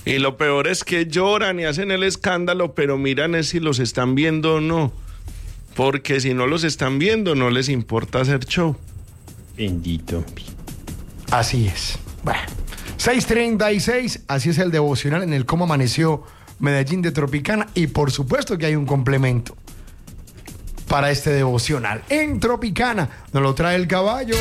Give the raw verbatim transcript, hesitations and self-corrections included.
Y lo peor es que lloran y hacen el escándalo, pero miran es si los están viendo o no. Porque si no los están viendo, no les importa hacer show. Bendito. Así es. Bueno, seis treinta y seis, así es el devocional en el cómo amaneció Medellín de Tropicana. Y por supuesto que hay un complemento para este devocional. En Tropicana nos lo trae el caballo.